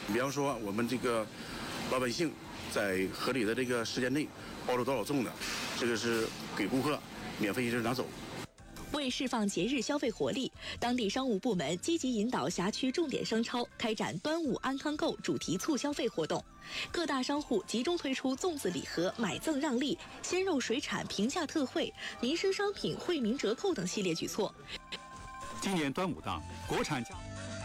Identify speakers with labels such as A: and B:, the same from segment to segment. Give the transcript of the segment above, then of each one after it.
A: 比方说，我们这个老百姓在合理的这个时间内包了多少粽子，这个是给顾客免费一直拿走。
B: 为释放节日消费活力，当地商务部门积极引导辖区重点商超开展端午安康购主题促消费活动，各大商户集中推出粽子礼盒、买赠让利、鲜肉水产平价特惠、民生商品惠民折扣等系列举措。
C: 今年端午档，国产家。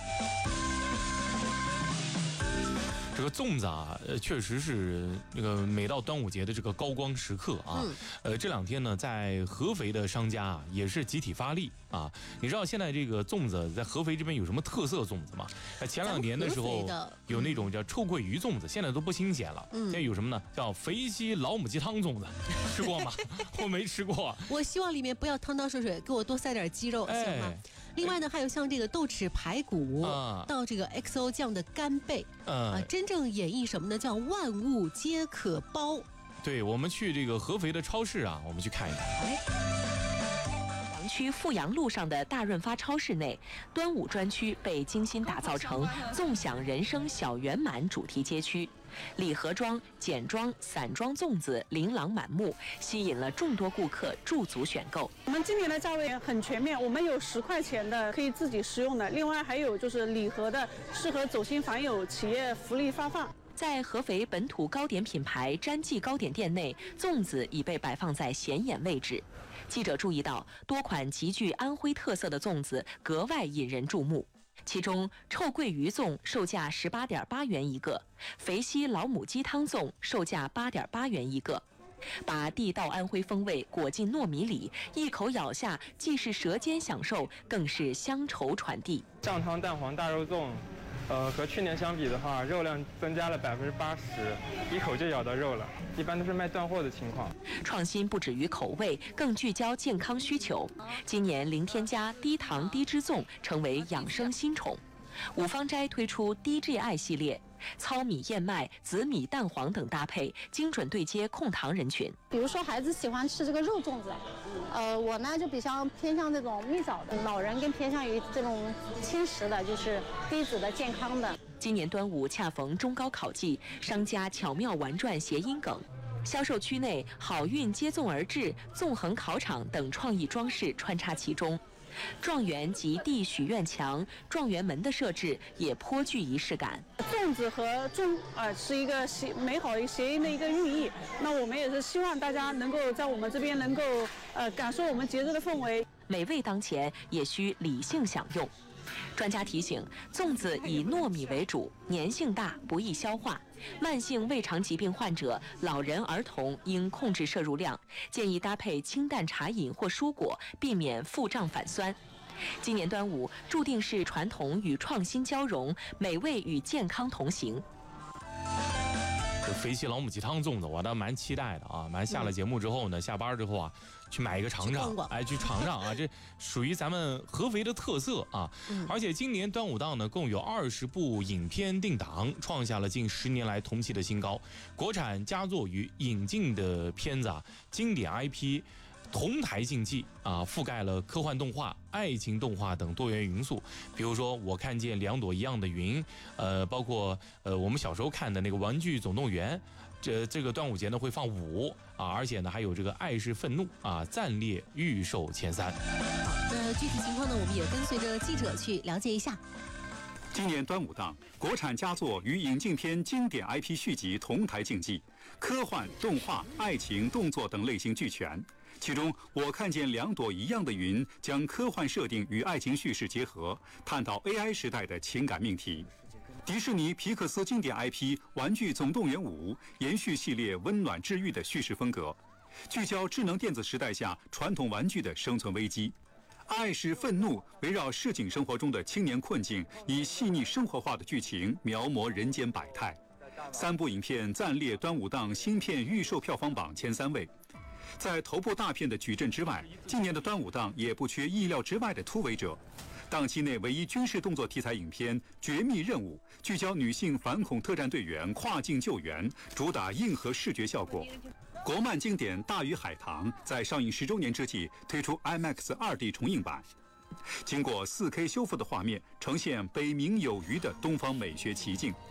D: 这个粽子啊，确实是那个每到端午节的这个高光时刻啊。这两天呢，在合肥的商家啊，也是集体发力啊。你知道现在这个粽子在合肥这边有什么特色粽子吗？前2年的时候有那种叫臭鳜鱼粽子，现在都不新鲜了。现在有什么呢？叫肥西老母鸡汤粽子，吃过吗？我没吃过。
E: 我希望里面不要汤汤水水，给我多塞点鸡肉，行吗？另外呢，还有像这个豆豉排骨到这个 XO 酱的干贝，真正演绎什么呢？叫万物皆可包。
D: 对，我们去这个合肥的超市啊，我们去看一看。
B: 阳区富阳路上的大润发超市内，端午专区被精心打造成纵享人生小圆满主题街区。礼盒装、简装、散装粽子琳琅满目，吸引了众多顾客驻足选购。
F: 我们今年的价位很全面，我们有10块钱的可以自己食用的，另外还有就是礼盒的，适合走亲访友、企业福利发放。
B: 在合肥本土糕点品牌詹记糕点店内，粽子已被摆放在显眼位置。记者注意到，多款极具安徽特色的粽子格外引人注目。其中，臭鳜鱼粽售价18.8元一个，肥西老母鸡汤粽售价8.8元一个。把地道安徽风味裹进糯米里，一口咬下，既是舌尖享受，更是乡愁传递。
G: 酱汤蛋黄大肉粽，和去年相比的话，肉量增加了80%，一口就咬到肉了。一般都是卖断货的情况。
B: 创新不止于口味，更聚焦健康需求。今年零添加、低糖、低脂粽成为养生新宠。五芳斋推出 DGI 系列，糙米、燕麦、紫米、蛋黄等搭配，精准对接控糖人群。
H: 比如说孩子喜欢吃这个肉粽子，我呢就比较偏向这种蜜枣的，老人更偏向于这种轻食的，就是低脂的、健康的。
B: 今年端午恰逢中高考季，商家巧妙玩转谐音梗。销售区内好运接踵而至、纵横考场等创意装饰穿插其中。状元及地许愿墙、状元门的设置也颇具仪式感。
F: 粽子和粽是一个美好的谐音的一个寓意。那我们也是希望大家能够在我们这边能够感受我们节日的氛围。
B: 美味当前，也需理性享用。专家提醒，粽子以糯米为主，粘性大，不易消化。慢性胃肠疾病患者、老人、儿童应控制摄入量，建议搭配清淡茶饮或蔬果，避免腹胀反酸。今年端午注定是传统与创新交融，美味与健康同行。
D: 这肥西老母鸡汤粽子，我倒蛮期待的啊！完下了节目之后呢，下班之后啊，去买一个尝尝，去尝尝啊！这属于咱们合肥的特色啊！而且今年端午档呢，共有20部影片定档，创下了近10年来同期的新高。国产佳作与引进的片子啊，经典 IP。同台竞技啊，覆盖了科幻动画、爱情动画等多元元素。比如说，我看见2朵一样的云，包括我们小时候看的那个《玩具总动员》，这个端午节呢会放5啊，而且呢还有这个《爱是愤怒》啊，暂列预售前3。
E: 好，那具体情况呢，我们也跟随着记者去了解一下。
C: 今年端午档，国产佳作与引进片经典 IP 续集同台竞技，科幻、动画、爱情、动作等类型俱全。其中，我看见2朵一样的云，将科幻设定与爱情叙事结合，探讨 AI 时代的情感命题。迪士尼皮克斯经典 IP《玩具总动员5》延续系列温暖治愈的叙事风格，聚焦智能电子时代下传统玩具的生存危机。爱是愤怒围绕市井生活中的青年困境，以细腻生活化的剧情描摹人间百态。3部影片暂列端午档新片预售票房榜前3位。在头部大片的矩阵之外，今年的端午档也不缺意料之外的突围者。档期内唯一军事动作题材影片《绝密任务》聚焦女性反恐特战队员跨境救援，主打硬核视觉效果。国漫经典《大鱼海棠》在上映10周年之际推出 IMAX 2D 重映版，经过4K 修复的画面，呈现北冥有鱼的东方美学奇境。